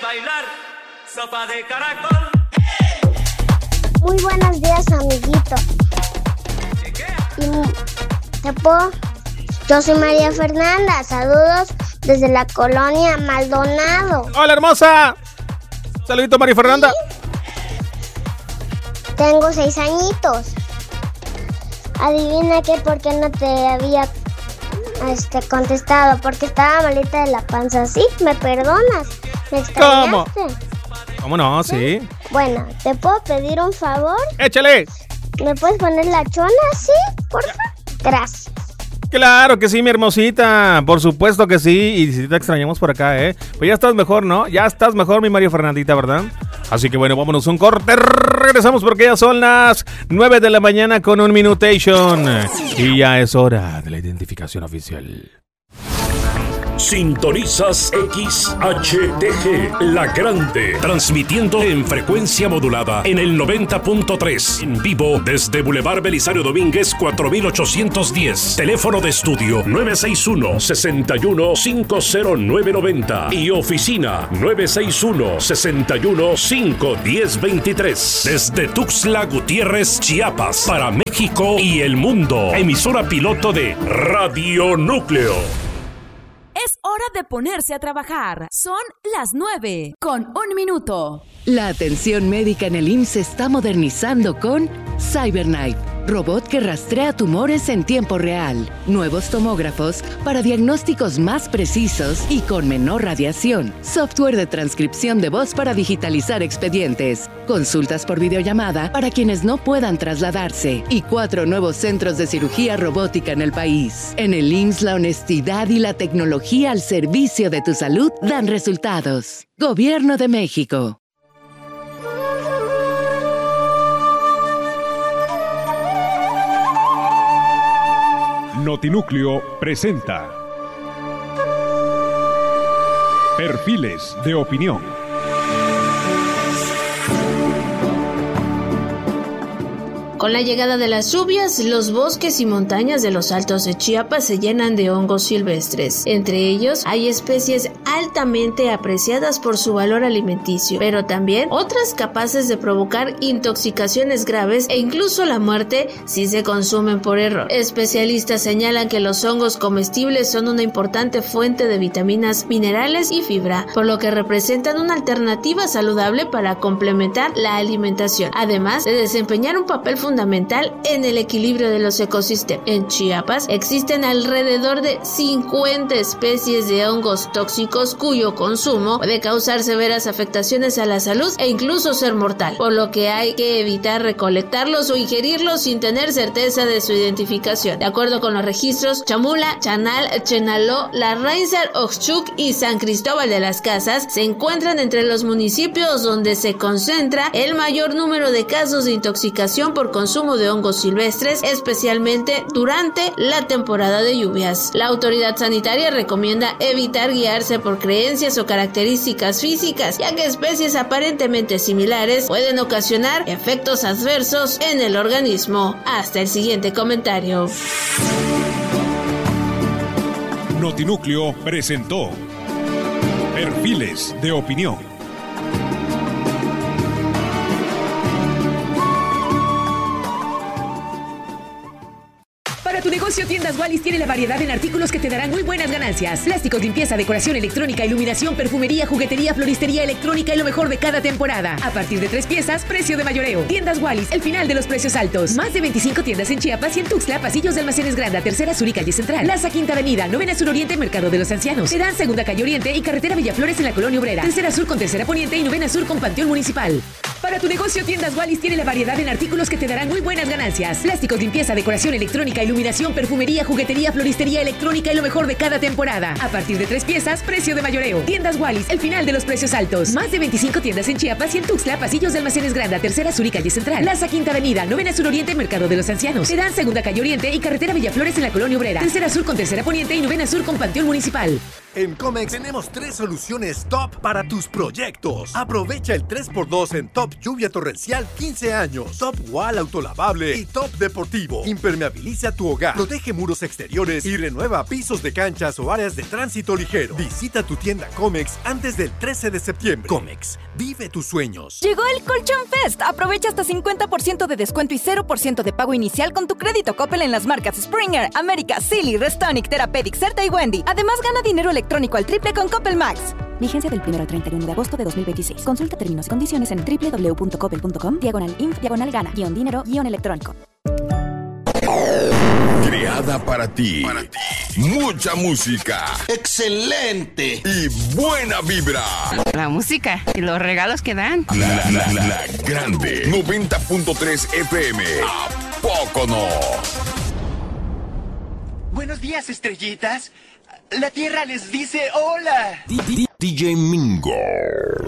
bailar sopa de caracol. Muy buenos días, amiguito. Yo soy María Fernanda. Saludos desde la colonia Maldonado. Hola, hermosa. Saludito, María Fernanda. Tengo 6 añitos. Adivina qué, por qué no te había contestado. Porque estaba malita de la panza. ¿Sí? ¿Me perdonas? ¿Me extrañaste? ¿Cómo no? Sí. Bueno, ¿te puedo pedir un favor? ¡Échale! ¿Me puedes poner la chona así, porfa? Gracias. Claro que sí, mi hermosita. Por supuesto que sí. Y si te extrañamos por acá, pues ya estás mejor, ¿no? Ya estás mejor, mi María Fernandita, ¿verdad? Así que bueno, vámonos un corte. Regresamos porque ya son las 9 de la mañana con un minutation. Y ya es hora de la identificación oficial. Sintonizas XHTG, La Grande, transmitiendo en frecuencia modulada en el 90.3, en vivo desde Boulevard Belisario Domínguez 4810, teléfono de estudio 961-61-50990 y oficina 961-61-51023, desde Tuxtla Gutiérrez, Chiapas, para México y el mundo, emisora piloto de Radio Núcleo. Es hora de ponerse a trabajar. Son las 9 con 1 minuto. La atención médica en el IMSS se está modernizando con CyberKnife, robot que rastrea tumores en tiempo real. Nuevos tomógrafos para diagnósticos más precisos y con menor radiación. Software de transcripción de voz para digitalizar expedientes. Consultas por videollamada para quienes no puedan trasladarse. Y 4 nuevos centros de cirugía robótica en el país. En el IMSS, la honestidad y la tecnología al servicio de tu salud dan resultados. Gobierno de México. Notinúcleo presenta Perfiles de Opinión. Con la llegada de las lluvias, los bosques y montañas de los Altos de Chiapas se llenan de hongos silvestres. Entre ellos, hay especies altamente apreciadas por su valor alimenticio, pero también otras capaces de provocar intoxicaciones graves e incluso la muerte si se consumen por error. Especialistas señalan que los hongos comestibles son una importante fuente de vitaminas, minerales y fibra, por lo que representan una alternativa saludable para complementar la alimentación, además de desempeñar un papel fundamental en el equilibrio de los ecosistemas. En Chiapas existen alrededor de 50 especies de hongos tóxicos cuyo consumo puede causar severas afectaciones a la salud e incluso ser mortal, por lo que hay que evitar recolectarlos o ingerirlos sin tener certeza de su identificación. De acuerdo con los registros, Chamula, Chanal, Chenaló, Larrainzar, Oxchuc y San Cristóbal de las Casas se encuentran entre los municipios donde se concentra el mayor número de casos de intoxicación por consumo de hongos silvestres, especialmente durante la temporada de lluvias. La autoridad sanitaria recomienda evitar guiarse por creencias o características físicas, ya que especies aparentemente similares pueden ocasionar efectos adversos en el organismo. Hasta el siguiente comentario. Notinúcleo presentó Perfiles de Opinión. Para tu negocio, Tiendas Wallis tiene la variedad en artículos que te darán muy buenas ganancias. Plásticos, limpieza, decoración electrónica, iluminación, perfumería, juguetería, floristería electrónica y lo mejor de cada temporada. A partir de 3 piezas, precio de mayoreo. Tiendas Wallis, el final de los precios altos. Más de 25 tiendas en Chiapas y en Tuxtla, pasillos de Almacenes Granda, Tercera Sur y Calle Central. Plaza Quinta Avenida, Novena Sur Oriente, Mercado de los Ancianos. Sedán, Segunda Calle Oriente y Carretera Villaflores en la Colonia Obrera. Tercera Sur con Tercera Poniente y Novena Sur con Panteón Municipal. Para tu negocio, Tiendas Wallis tiene la variedad en artículos que te darán muy buenas ganancias. Plásticos, limpieza, decoración electrónica, iluminación, perfumería, juguetería, floristería electrónica y lo mejor de cada temporada. A partir de 3 piezas, precio de mayoreo. Tiendas Wallis, el final de los precios altos. Más de 25 tiendas en Chiapas y en Tuxtla, pasillos de Almacenes Granda, Tercera Sur y Calle Central. Plaza Quinta Avenida, Novena Sur Oriente, Mercado de los Ancianos. Sedán, Segunda Calle Oriente y Carretera Villaflores en la Colonia Obrera. Tercera Sur con Tercera Poniente y Novena Sur con Panteón Municipal. En Comex tenemos 3 soluciones top para tus proyectos. Aprovecha el 3x2 en Top Lluvia Torrencial 15 años, Top Wall Autolavable y Top Deportivo. Impermeabiliza tu hogar, protege muros exteriores y renueva pisos de canchas o áreas de tránsito ligero. Visita tu tienda Comex antes del 13 de septiembre. Comex, vive tus sueños. Llegó el Colchón Fest. Aprovecha hasta 50% de descuento y 0% de pago inicial con tu crédito Coppel en las marcas Springer, América, Silly, Restonic, Therapeutic, Certa y Wendy. Además, gana dinero electrónico al triple con Coppel Max. Vigencia del 1 al 31 de agosto de 2026. Consulta términos y condiciones en www.coppel.com/inf/dinero-electrónico. Creada para ti. Mucha música. ¡Excelente! Y buena vibra. La música y los regalos que dan. La grande. 90.3 FM. ¿A poco no? Buenos días, estrellitas. La Tierra les dice hola. DJ Mingo.